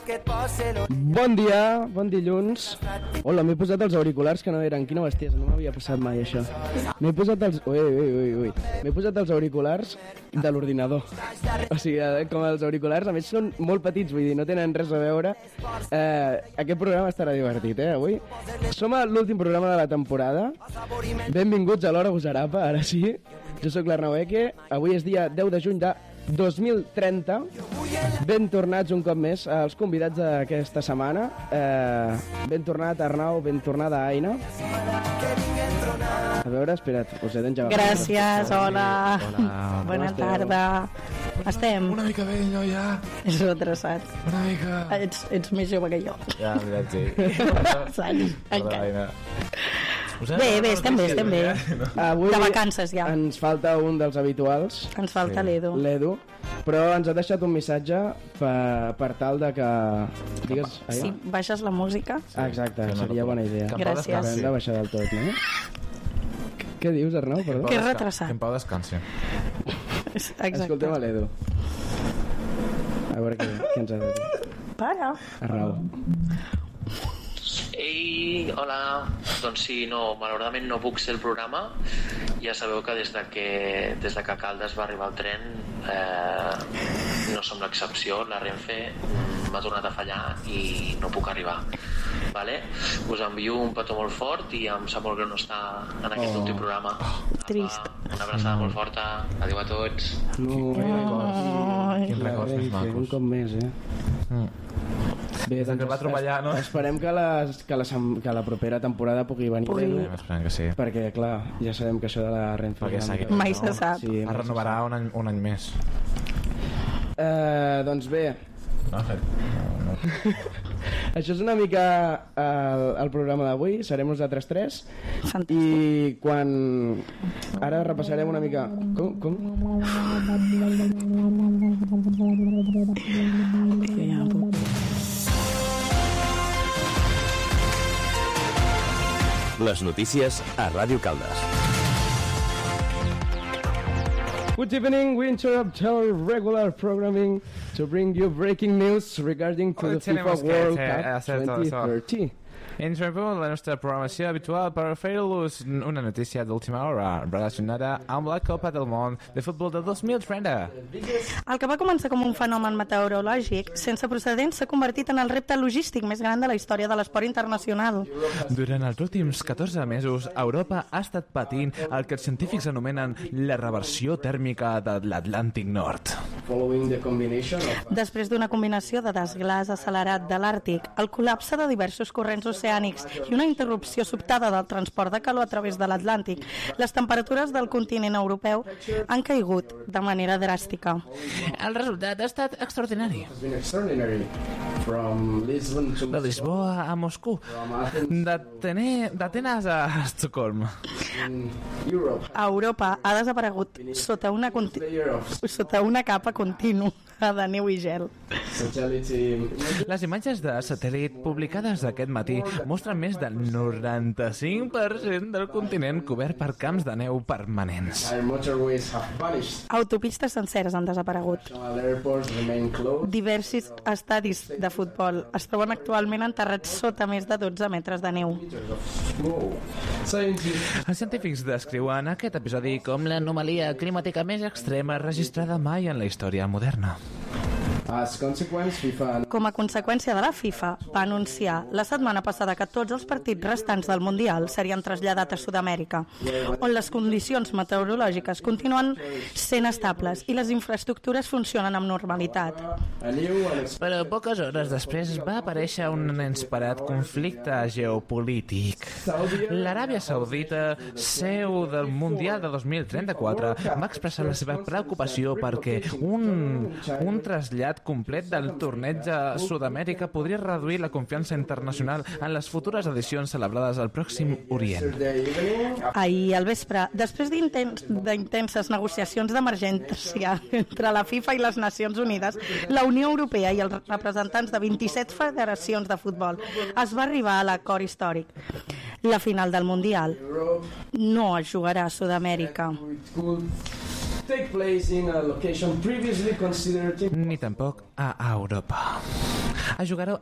Bon dia, bon dilluns. Hola, m'he posat els auriculars que no eren. Quina bestiesa, no m'havia passat mai això. M'he posat els... Ui. M'he posat els auriculars de l'ordinador. O sigui, com els auriculars, a més són molt petits, vull dir, no tenen res a veure. Aquest programa estarà divertit, avui. Som a l'últim programa de la temporada. Benvinguts a l'Hora Gusarapa, ara sí. Jo sóc l'Arnau Eke. Avui és dia 10 de juny de 2030. Ben tornats un cop més als convidats d'aquesta setmana. Ben tornat Arnau, ben tornada Aina. A veure, espera't, us he d'engegar. Gràcies, hola. Bona tarda. Estem? Una mica vell, no, ja? És retrasat. Una mica... Ets més jove que jo. Ja, veritat, sí. Saps? Encara. Bé, estem bé. Avui de vacances ja. Ens falta un dels habituals. Ens falta l'Edu, però ens ha deixat un missatge per tal de que... Digues, si baixes la música. Exacte, seria bona idea. Gràcies. Hem de baixar del tot, no? Què dius, Arnau? Perdó? Que és retrasat. Que en pau descansi. Exacte. Escoltem a l'Edu. A veure què ens ha de dir. Para. Arnau. Ei, hola. Doncs sí, no, malauradament no puc ser el programa. Ja sabeu que des de que a Caldes va arribar el tren no som l'excepció. La Renfe m'ha tornat a fallar i no puc arribar. Vale? Us envio un petó molt fort i em sap molt greu no estar en aquest últim programa. Trist. Una abraçada molt forta. Adéu a tots. Quins records més macos. Un cop més, Bé, doncs va troballar, no? Esperem que la propera temporada pugui venir. Esperem que sí. Perquè, clar, ja sabem que això de la Renfe... Mai se sap. Sí, es renovarà un any més. Doncs bé... No. Això és una mica el programa d'avui. Serem nosaltres tres. Fantàstic. I quan... Ara repassarem una mica... Com? Les notícies a Ràdio Caldes. Good evening, we interrupt our regular programming to bring you breaking news regarding to the FIFA World Cup 2030. Interrompem la nostra programació habitual per oferir-vos una notícia d'última hora relacionada amb la Copa del Món de Futbol de 2030. El que va començar com un fenomen meteorològic sense precedents s'ha convertit en el repte logístic més gran de la història de l'esport internacional. Durant els últims 14 mesos, Europa ha estat patint el que els científics anomenen la reversió tèrmica de l'Atlàntic Nord. Després d'una combinació de desglàs accelerat de l'Àrtic, el col·lapse de diversos corrents oceànics i una interrupció sobtada del transport de calor a través de l'Atlàntic, les temperatures del continent europeu han caigut de manera dràstica. El resultat ha estat extraordinari. De Lisboa a Moscou, d'Atenes a Estocolm. A Europa ha desaparegut sota una capa contínua de neu i gel. Les imatges de satèl·lit publicades aquest matí mostren més del 95% del continent cobert per camps de neu permanents. Autopistes senceres han desaparegut. Diversos estadis de futbol es troben actualment enterrats sota més de 12 metres de neu. Els científics descriuen aquest episodi com l'anomalia climàtica més extrema registrada mai en la història moderna. Com a conseqüència de la FIFA, va anunciar la setmana passada que tots els partits restants del Mundial serien traslladats a Sud-amèrica, on les condicions meteorològiques continuen sent estables i les infraestructures funcionen amb normalitat. Però poques hores després va aparèixer un inesperat conflicte geopolític. L'Aràbia Saudita, seu del Mundial de 2034, va expressar la seva preocupació perquè un trasllat complet del torneig a Sud-amèrica podria reduir la confiança internacional en les futures edicions celebrades al Pròxim Orient. Ahir al vespre, després d'intenses negociacions d'emergència entre la FIFA i les Nacions Unides, la Unió Europea i els representants de 27 federacions de futbol es va arribar a l'acord històric. La final del Mundial no es jugarà a Sud-amèrica. Take place in a location previously considered ni tampoc a Europa. Es jugarà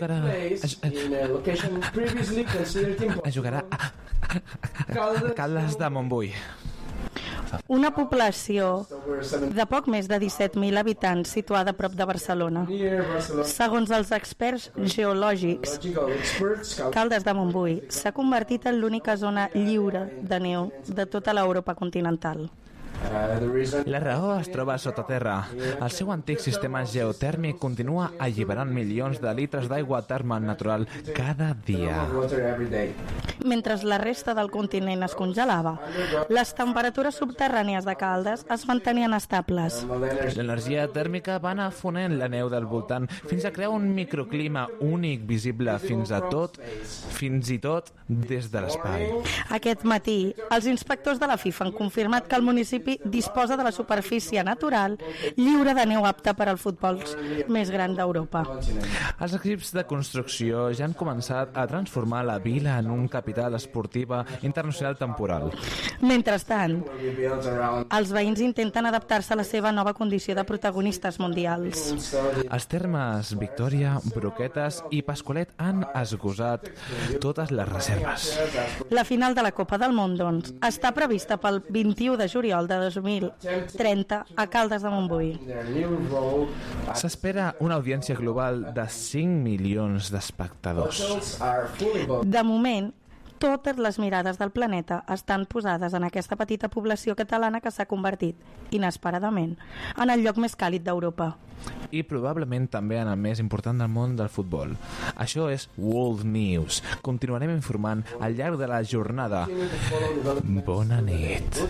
a Caldes de Montbui. Una població de poc més de 17.000 habitants situada a prop de Barcelona. Segons els experts geològics, Caldes de Montbui s'ha convertit en l'única zona lliure de neu de tota l'Europa continental. La raó es troba sota terra. El seu antic sistema geotèrmic continua alliberant milions de litres d'aigua termal natural cada dia. Mentre la resta del continent es congelava, les temperatures subterrànies de Caldes es mantenien estables. L'energia tèrmica va anar fonent la neu del voltant fins a crear un microclima únic visible fins i tot des de l'espai. Aquest matí, els inspectors de la FIFA han confirmat que el municipi disposa de la superfície natural lliure de neu apta per al futbol més gran d'Europa. Els equips de construcció ja han començat a transformar la vila en un capital esportiva internacional temporal. Mentrestant, els veïns intenten adaptar-se a la seva nova condició de protagonistes mundials. Els termes Victòria, Broquetes i Pasqualet han esgosat totes les reserves. La final de la Copa del Món, doncs, està prevista pel 21 de juliol de 2030 a Caldes de Montbui. S'espera una audiència global de 5 milions d'espectadors. De moment, totes les mirades del planeta estan posades en aquesta petita població catalana que s'ha convertit, inesperadament, en el lloc més càlid d'Europa. I probablement també en el més important del món del futbol. Això és World News. Continuarem informant al llarg de la jornada. Bona nit.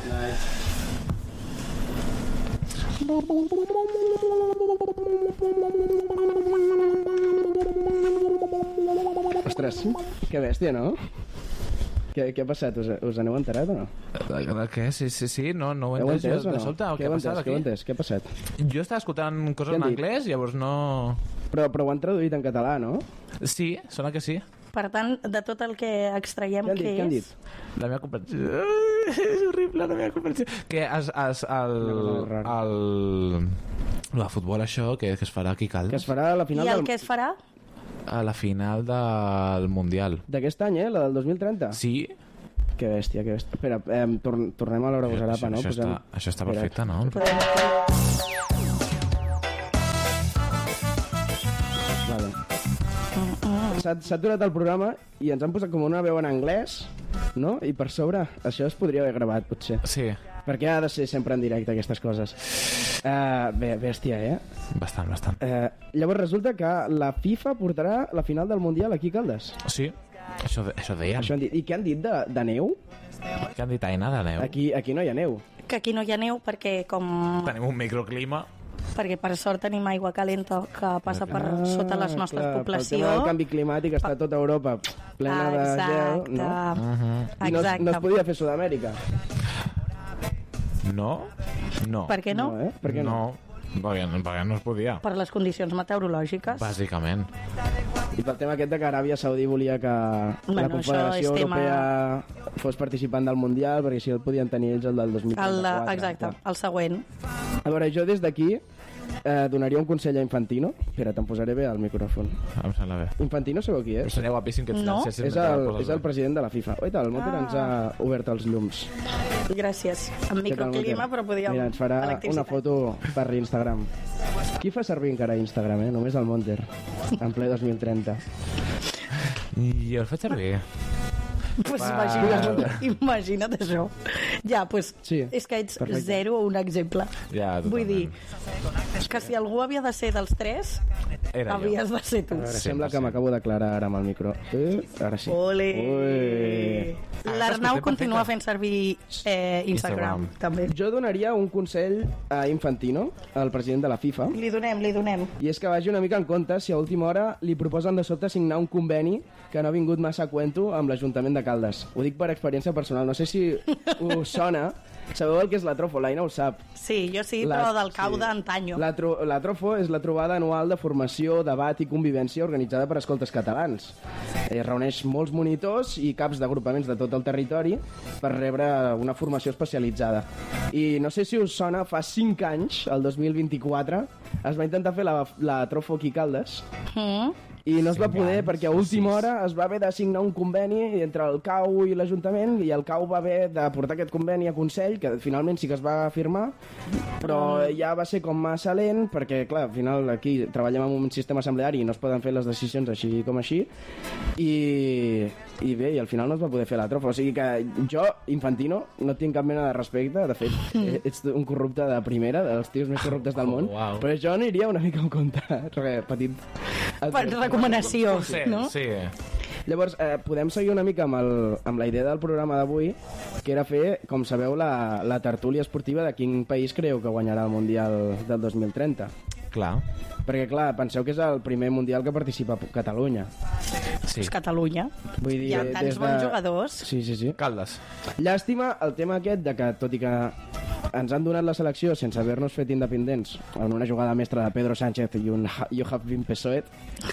Ostres, que bèstia, no? Què ha passat? Us aneu enterat o no? De què? Sí, no ho he entès. Heu entès o no? Què ha passat aquí? Què ha passat? Jo estava escoltant coses en anglès, llavors no... Però ho han traduït en català, no? Sí, sona que sí. Per tant, de tot el que extraiem, què han és? dit? La meva comprensió... És horrible, la meva comprensió. Que el futbol, això, que es farà aquí a Caldes. Que es farà a la final I el que es farà? A la final del Mundial. D'aquest any, la del 2030? Sí. Que bèstia, que bèstia. Espera, tornem a l'hora Gosarapa, no? Això està perfecte, no? Vale. S'ha aturat el programa i ens han posat com una veu en anglès, no? I per sobre, això es podria haver gravat, potser. Sí. Perquè ha de ser sempre en directe, aquestes coses. Bé, bèstia, Bastant. Llavors resulta que la FIFA portarà la final del Mundial aquí a Caldes. Sí, això deien. Això han dit. I què han dit de neu? Què han dit, Aina, de neu? Aquí no hi ha neu. Que aquí no hi ha neu perquè Tenim un microclima. Perquè per sort tenim aigua calenta que passa per sota les nostres poblacions. El tema del canvi climàtic està a tota Europa plena de gel, no? I no es podia fer Sud-amèrica. No. Per què no? Per què no? Perquè no es podia. Per les condicions meteorològiques. Bàsicament. I pel tema aquest de que Aràbia Saudí volia que la Confederació Europea fos participant del Mundial, perquè així el podien tenir ells el del 2034. Exacte, el següent. A veure, jo des d'aquí donaria un consell a Infantino. Espera, te'n posaré bé al micròfon. Em sembla bé. Infantino sabeu qui és? Seria guapíssim que no. És el president de la FIFA. Oita, el Moter ens ha obert els llums. Gràcies. Amb microclima, però podíem... Mira, ens farà una foto per l'Instagram. Qui fa servir encara Instagram, Només el Monter. En ple 2030. Jo el faig servir. Pues imagina't això. Ja, pues sí, és que ets perfecte. Zero un exemple. Ja, vull dir, que si algú havia de ser dels tres, havies de ser tu. Veure, sembla que m'acabo d'aclarar ara amb el micro. Ara sí. Ole! L'Arnau continua fent servir Instagram, també. Jo donaria un consell a Infantino, el president de la FIFA. Li donem. I és que vagi una mica en compte si a última hora li proposen de sobte signar un conveni que no ha vingut massa a cuento amb l'Ajuntament de Caldes. Ho dic per experiència personal. No sé si us sona Sabeu el que és la trofo? L'Aina ho sap. Sí, jo sí, però del cau d'antanyo. La trofo és la trobada anual de formació, debat i convivència organitzada per escoltes catalans. Es reuneix molts monitors i caps d'agrupaments de tot el territori per rebre una formació especialitzada. I no sé si us sona, fa 5 anys, el 2024, es va intentar fer la trofo aquí a Caldes, i no es va poder perquè a última hora es va haver de signar un conveni entre el CAU i l'Ajuntament, i el CAU va haver de portar aquest conveni a Consell, que finalment sí que es va firmar, però ja va ser com massa lent, perquè clar, al final aquí treballem en un sistema assembleari i no es poden fer les decisions així com així, i bé, i al final no es va poder fer la trofa. O sigui que jo, Infantino, no tinc cap mena de respecte, de fet ets un corrupte de primera, dels tios més corruptes del món, però jo aniria una mica en compte, petit recomanació, no? Sí. Llavors, podem seguir una mica amb la idea del programa d'avui, que era fer, com sabeu, la tertúlia esportiva de quin país creieu que guanyarà el Mundial del 2030. Clar. Perquè, clar, penseu que és el primer Mundial que participa Catalunya. Sí. És Catalunya. Vull dir, hi ha tants bons jugadors. Sí. Caldes. Llàstima el tema aquest de que, tot i que ens han donat la selecció sense haver-nos fet independents en una jugada mestra de Pedro Sánchez i un You have been Pessoet,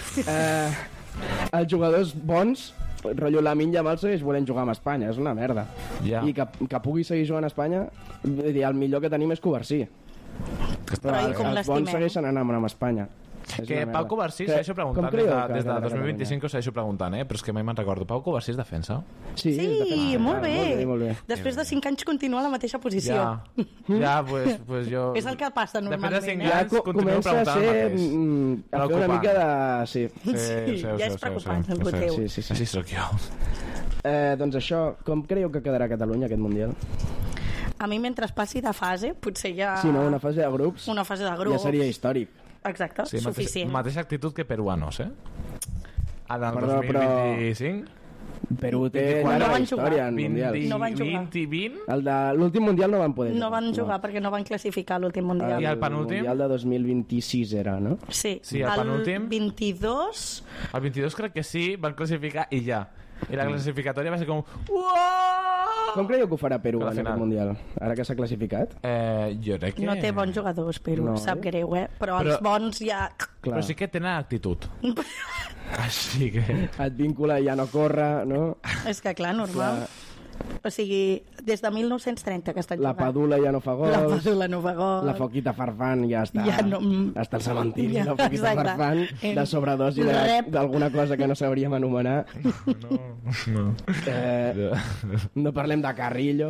els jugadors bons, rotllo Lamine Yamal, segueix volent jugar amb Espanya, és una merda. Yeah. I que pugui seguir jugant a Espanya, vull dir, el millor que tenim és Covarsí. Però com els bons segueixen anant amb Espanya. Que Pau Covarsí, segueixo preguntant, des de 2025 ho segueixo preguntant, però és que mai me'n recordo. Pau Covarsí és defensa? Sí, molt bé. Molt bé. Després de 5 anys continua a la mateixa posició. Ja, pues jo... És el que passa normalment. Després de 5 anys continuo comença a fer una mica de... Sí, ja és preocupant, el boteu. Sí. Així sóc jo. Doncs això, com creieu que quedarà Catalunya aquest Mundial? A mi, mentre passi de fase, potser ja... Sí, no, una fase de grups. Una fase de grups. Ja seria històric. Exacte, sí, suficient. Mateixa actitud que peruanos, Ara el 2025... Perú té llarga història en Mundial. No van jugar. 20. L'últim Mundial no van poder jugar. No van jugar perquè no van classificar l'últim Mundial. I el penúltim? El Mundial de 2026 era, no? Sí, el penúltim? 22... El 22 crec que sí, van classificar i ja. I la classificatòria va ser com... Uaaaaah! Com creieu que ho farà Perú en aquest Mundial? Ara que s'ha classificat? Jo crec que... No té bons jugadors, Perú, sap greu, però els bons ja... Però sí que tenen actitud. Així que... Advíncula ja no corre, no? És que clar, normal. O sigui, des de 1930 que estan jugant. La Padula ja no fa gols. La Padula no fa gols. La Foquita Farfán ja està... Ja no... Està al cementiri, la Foquita Farfán, de sobredosi d'alguna cosa que no sabríem anomenar. No. No parlem de Carrillo.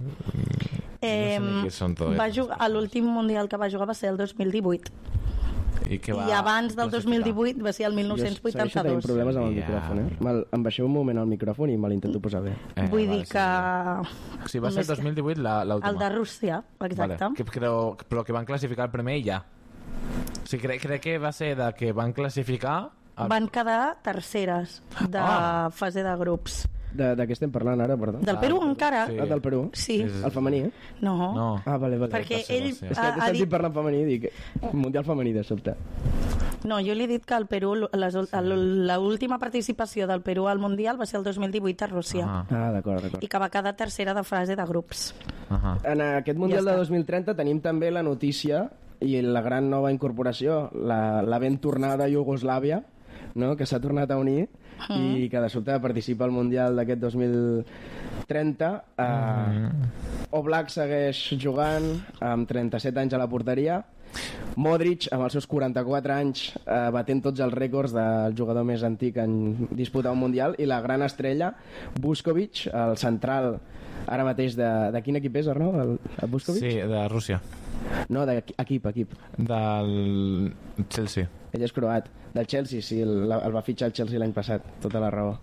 Va jugar, l'últim Mundial que va jugar va ser el 2018. I abans del 2018 va ser el 1982. Segueixo tenint problemes amb el micròfon, Em baixeu un moment al micròfon i me l'intento posar bé. Vull dir que... Sí, va ser el 2018 l'última. El de Rússia, exacte. Però que van classificar el primer i ja. O sigui, crec que va ser de que van classificar... Van quedar terceres de fase de grups. De què estem parlant ara, perdó? Del Perú encara. Sí. Del Perú? Sí. El femení, No. Vale. Perquè ell... És que t'he sentit parlar en femení i dic... Mundial femení, de sobte. No, jo li he dit que el Perú, l'última participació del Perú al Mundial va ser el 2018 a Rússia. D'acord. I que va quedar tercera de fase de grups. En aquest Mundial de 2030 tenim també la notícia i la gran nova incorporació, la ben tornada Iugoslàvia, no? Que s'ha tornat a unir i que de sobte participa al Mundial d'aquest 2030. Oblak segueix jugant amb 37 anys a la porteria. Modric, amb els seus 44 anys, batent tots els rècords del jugador més antic en disputar un Mundial, i la gran estrella, Vuskovic, el central ara mateix de quin equip és, Arnau? El Vuskovic? Sí, de Rússia. No, d'equip. Del Chelsea. Ell és croat. Del Chelsea, sí, el va fitxar el Chelsea l'any passat, tota la raó.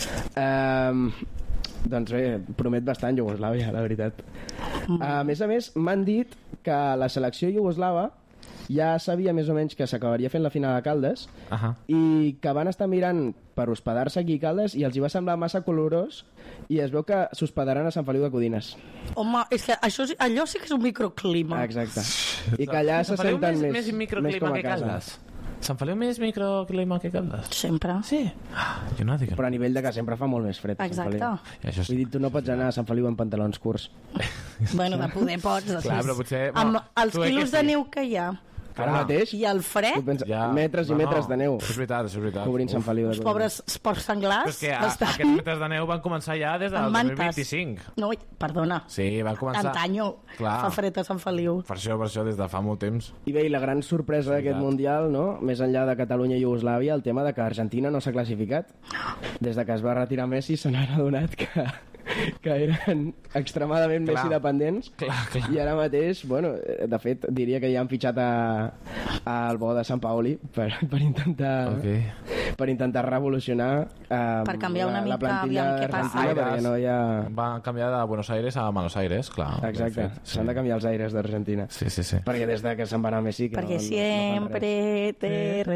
Doncs bé, promet bastant Iugoslàvia, la veritat. A més, m'han dit que la selecció iugoslava ja sabia més o menys que s'acabaria fent la final a Caldes i que van estar mirant per hospedar-se aquí a Caldes i els hi va semblar massa colorós i es veu que s'hospedaran a Sant Feliu de Codines. Home, és que allò sí que és un microclima. Exacte. I que allà se senten més microclima com a que casa. Caldes. Sant Feliu més microclima que Caldes? Sempre. Sí? Jo no dic... Però a nivell de que sempre fa molt més fred. a Sant Exacte. Feliu. I això Vull dir, tu no pots anar a Sant Feliu amb pantalons curts. Bueno, de poder pots. Clar, però potser... Amb els tu quilos que de sí. neu que hi ha Ara mateix, i el fred, tu penses, Ja. metres i metres de neu És veritat, és veritat. cobrint Sant Feliu. els pobres porcs Però senglars és que estan aquests metres de neu van començar ja des del amb mantes. 2025. No, perdona. Sí, van començar... Antanyo Clar. fa fred a Sant Feliu. Per això, des de fa molt temps. I bé, i la gran sorpresa d'aquest veritat. Mundial, no? Més enllà de Catalunya i Iugoslàvia, el tema de que Argentina no s'ha classificat. Des de que es va retirar Messi se n'han adonat que eren extremadament Clar. Messi dependents. Clar. I ara mateix, bueno, de fet, diria que ja han fitxat al bo de Sant Paoli per intentar per intentar revolucionar Per canviar una la mica, plantilla aviam què passa. argentina, perquè no hi ha... Van canviar de Buenos Aires a Manos Aires, clar. Exacte, Ben fet, s'han de canviar els aires d'Argentina. Sí. Perquè des de que se'n va anar Messi... Que Perquè no fan siempre te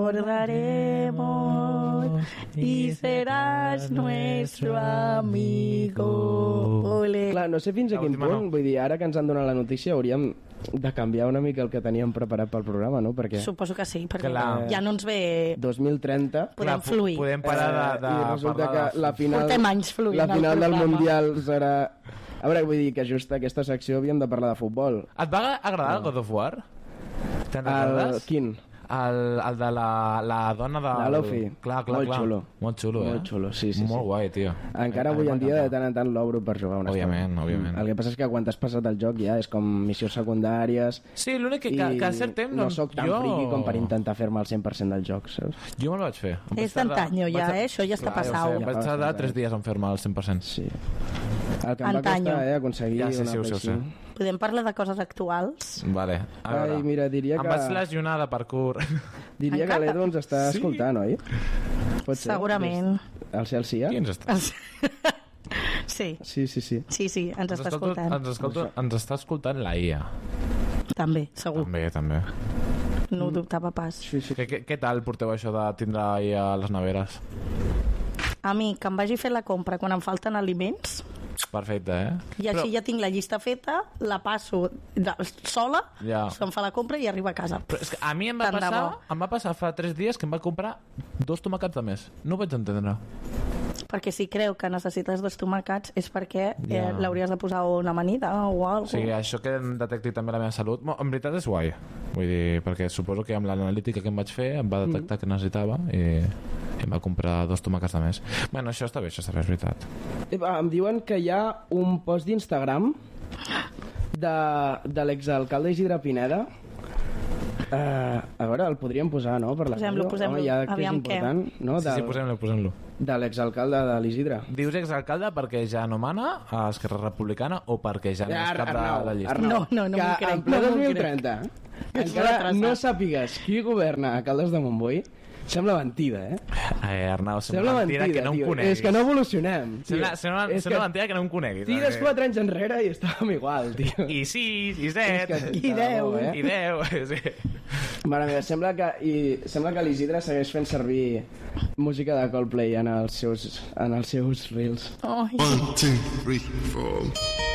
recordaremos y serás nuestro amigo. Ole. Clar, no sé fins a quin L'última punt, vull dir, ara que ens han donat la notícia hauríem de canviar una mica el que teníem preparat pel programa, no? Perquè Suposo que sí, perquè Clar. ja no ens ve... 2030... Podem fluir. Podem parar de I resulta parlar que la final, Portem anys fluint la al final del programa. Mundial serà... A veure, vull dir que just aquesta secció havíem de parlar de futbol. Et va agradar el God of War? Te'n recordes? Quin? El de la dona de... La Lofi. Clar. Molt xulo. Molt xulo, Molt xulo, sí. Molt guai, tio. Encara avui en dia de tant en tant l'obro per jugar una Òbviament, estona. òbviament. El que passa és que quan t'has passat el joc ja és com missions secundàries... Sí, l'únic que a cert temps... no sóc tan friqui com per intentar fer-me el 100% del joc, saps? Jo me'l vaig fer. És d'antanyo ja, això ja està passat. Vaig tardar 3 dies en fer-me el 100%. Sí. El que em va Antanyo. costar, aconseguir Ja, sí, una sí, ho Play sé. 5. Podem parlar de coses actuals? Vale. A veure. Ai, mira, diria Em que... vaig lesionar de parkour. Diria que Encara? l'Edu ens està escoltant, oi? Pot ser? Segurament. El Celsià? Qui ens està? Sí, Sí. sí, ens està escoltant. Ens està escoltant la IA. També, segur. També. No ho dubtava pas. Sí. Què tal porteu això de tindre la IA a les neveres? A mi, que em vagi a fer la compra quan em falten aliments, Perfecte, eh? i així ja tinc la llista feta, la passo sola, Ja. em fa la compra i arriba a casa. Però és que a mi em va Tant de bo. passar fa 3 dies que em va comprar 2 tomàquets de més. No ho vaig entendre. Perquè si creu que necessites 2 tomàquets és perquè Ja. l'hauries de posar una amanida o alguna O sigui, això que em detecti també la meva salut, en veritat és guai. Vull dir, perquè suposo que amb l'analítica que em vaig fer em va detectar que necessitava i em va comprar 2 tomàquets de més. Bueno, això està bé, és veritat. Em diuen que hi ha un post d'Instagram de l'exalcalde Isidre Pineda. A veure, el podríem posar, no? Per la Posem-lo, ràdio? posem-lo. Home, ja que Aviam és important, què. no? Sí, posem-lo. De l'exalcalde de l'Isidre. Dius exalcalde perquè ja no mana a Esquerra Republicana o perquè ja no és cap de la llista? No m'ho crec, Que en ple no m'ho 2030 encara no sàpigues qui governa a Caldes de Montbui, sembla mentida, eh? Arnau, sembla mentida que no em tio. coneguis. És que no evolucionem, tio. Sembla mentida que no em coneguis. Tires 4 anys enrere i estàvem igual, tio. I 6, i 7, És que I 10, eh? i 10, sí. Mare meva, sembla que l'Isidre segueix fent servir música de Coldplay en els seus reels. Ai. 1, 2, 3, 4.